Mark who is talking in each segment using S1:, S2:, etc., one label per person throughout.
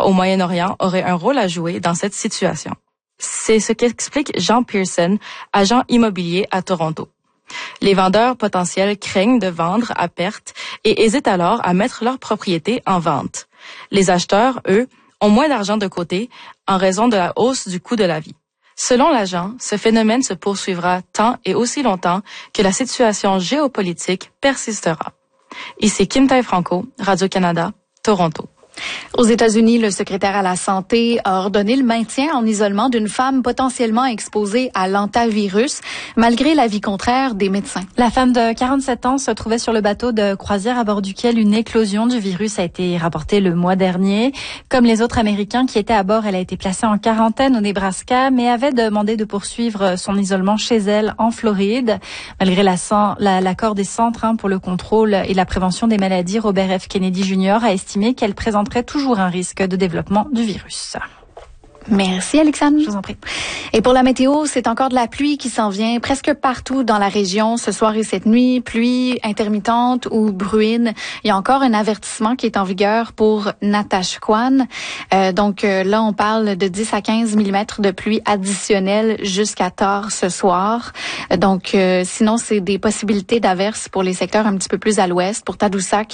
S1: au Moyen-Orient auraient un rôle à jouer dans cette situation. C'est ce qu'explique Jean Pearson, agent immobilier à Toronto. Les vendeurs potentiels craignent de vendre à perte et hésitent alors à mettre leur propriété en vente. Les acheteurs, eux, ont moins d'argent de côté en raison de la hausse du coût de la vie. Selon l'agent, ce phénomène se poursuivra tant et aussi longtemps que la situation géopolitique persistera. Ici Kim Taille-Franco, Radio-Canada, Toronto.
S2: Aux États-Unis, le secrétaire à la Santé a ordonné le maintien en isolement d'une femme potentiellement exposée à l'hantavirus, malgré l'avis contraire des médecins.
S3: La femme de 47 ans se trouvait sur le bateau de croisière à bord duquel une éclosion du virus a été rapportée le mois dernier. Comme les autres Américains qui étaient à bord, elle a été placée en quarantaine au Nebraska, mais avait demandé de poursuivre son isolement chez elle en Floride. Malgré l'accord des centres pour le contrôle et la prévention des maladies, Robert F. Kennedy Jr. a estimé qu'elle présenterait toujours un risque de développement du virus.
S2: Merci Alexandre.
S3: Je vous en prie.
S2: Et pour la météo, c'est encore de la pluie qui s'en vient presque partout dans la région ce soir et cette nuit. Pluie intermittente ou bruine. Il y a encore un avertissement qui est en vigueur pour Natashquan. Donc là, on parle de 10 à 15 mm de pluie additionnelle jusqu'à tard ce soir. Donc sinon, c'est des possibilités d'averses pour les secteurs un petit peu plus à l'ouest. Pour Tadoussac,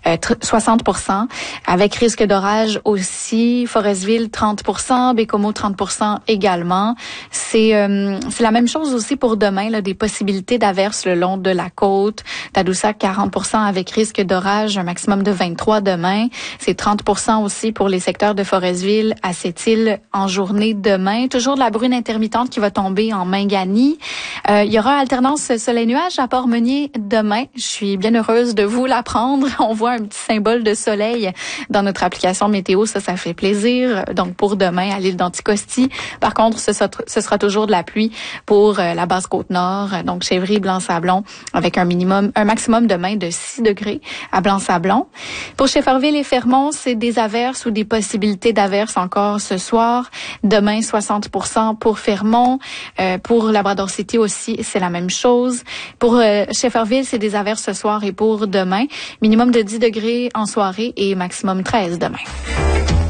S2: 60%. Avec risque d'orage aussi. Forestville, 30%. Bécomo 30% également. C'est la même chose aussi pour demain, là, des possibilités d'averses le long de la côte. Tadoussac 40% avec risque d'orage, un maximum de 23 demain. C'est 30% aussi pour les secteurs de Forestville, à Sept-Îles en journée demain. Toujours de la bruine intermittente qui va tomber en Mingani. Il y aura alternance soleil-nuage à Port-Meunier demain. Je suis bien heureuse de vous l'apprendre. On voit un petit symbole de soleil dans notre application météo. Ça fait plaisir. Donc pour demain, à l'île d'Anticosti. Par contre, ce sera toujours de la pluie pour la basse Côte-Nord, donc Chèvry, Blanc-Sablon, avec un maximum demain de 6 degrés à Blanc-Sablon. Pour Shefferville et Fermont, c'est des averses ou des possibilités d'averses encore ce soir. Demain, 60% pour Fermont. Pour Labrador City aussi, c'est la même chose. Pour Shefferville, c'est des averses ce soir et pour demain. Minimum de 10 degrés en soirée et maximum 13 demain.